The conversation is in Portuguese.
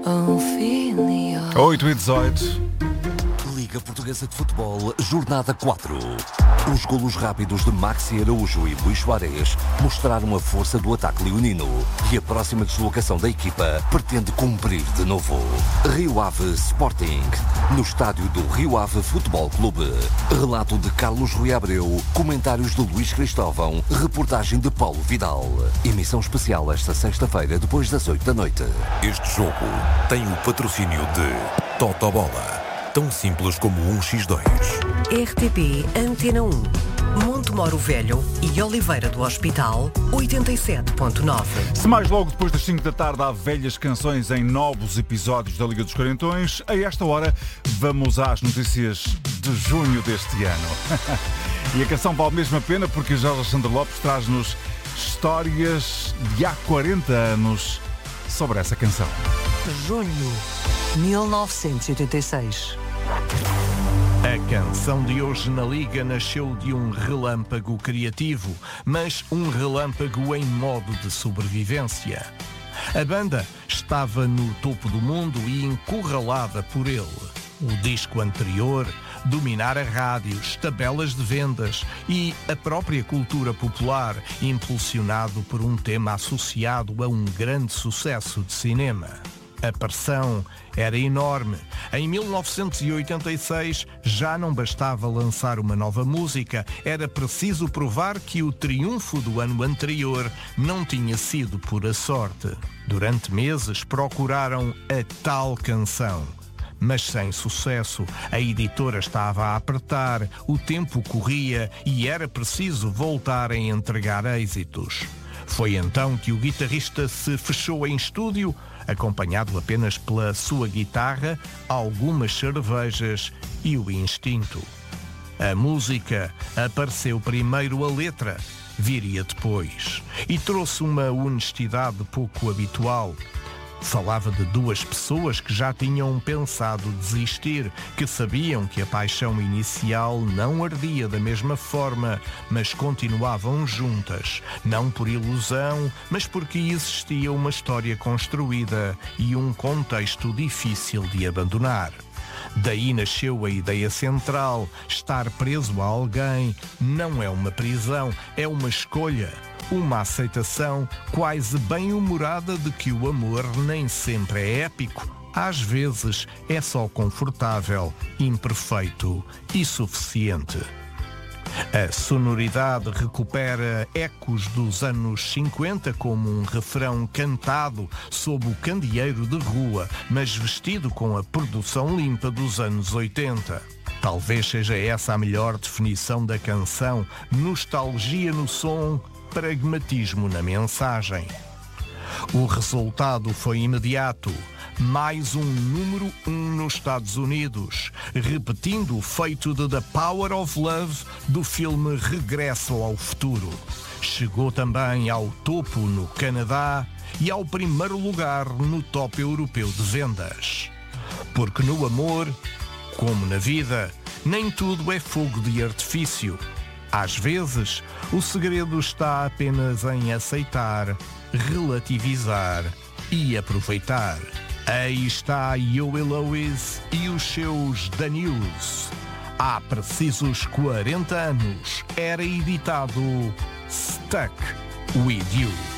8h18. Liga Portuguesa de Futebol, Jornada 4. Os golos rápidos de Maxi Araújo e Luís Soares mostraram a força do ataque leonino e a próxima deslocação da equipa pretende cumprir de novo. Rio Ave Sporting, no estádio do Rio Ave Futebol Clube. Relato de Carlos Rui Abreu, comentários de Luís Cristóvão, reportagem de Paulo Vidal. Emissão especial esta sexta-feira, depois das 8 da noite. Este jogo tem o patrocínio de Totobola. Tão simples como 1x2. RTP Antena 1, Montemoro Velho e Oliveira do Hospital, 87.9. Se mais logo depois das 5 da tarde há velhas canções em novos episódios da Liga dos Quarentões, a esta hora vamos às notícias de junho deste ano. E a canção vale mesmo a pena porque Jorge Alexandre Lopes traz-nos histórias de há 40 anos sobre essa canção. Junho 1986. A canção de hoje na Liga nasceu de um relâmpago criativo, mas um relâmpago em modo de sobrevivência. A banda estava no topo do mundo e encurralada por ele. O disco anterior dominara rádios, tabelas de vendas e a própria cultura popular, impulsionado por um tema associado a um grande sucesso de cinema. A pressão era enorme. Em 1986 já não bastava lançar uma nova música, era preciso provar que o triunfo do ano anterior não tinha sido pura sorte. Durante meses procuraram a tal canção. Mas sem sucesso. A editora estava a apertar, o tempo corria e era preciso voltar a entregar êxitos. Foi então que o guitarrista se fechou em estúdio, acompanhado apenas pela sua guitarra, algumas cervejas e o instinto. A música apareceu primeiro, a letra viria depois e trouxe uma honestidade pouco habitual. Falava de duas pessoas que já tinham pensado desistir, que sabiam que a paixão inicial não ardia da mesma forma, mas continuavam juntas, não por ilusão, mas porque existia uma história construída e um contexto difícil de abandonar. Daí nasceu a ideia central: estar preso a alguém não é uma prisão, é uma escolha. Uma aceitação quase bem-humorada de que o amor nem sempre é épico. Às vezes é só confortável, imperfeito e suficiente. A sonoridade recupera ecos dos anos 50 como um refrão cantado sob o candeeiro de rua, mas vestido com a produção limpa dos anos 80. Talvez seja essa a melhor definição da canção: nostalgia no som, pragmatismo na mensagem. O resultado foi imediato. Mais um número 1 nos Estados Unidos, repetindo o feito de The Power of Love do filme Regresso ao Futuro. Chegou também ao topo no Canadá e ao primeiro lugar no top europeu de vendas. Porque no amor, como na vida, nem tudo é fogo de artifício. Às vezes, o segredo está apenas em aceitar, relativizar e aproveitar. Aí está Huey Lewis e os seus The News. Há precisos 40 anos era editado Stuck With You.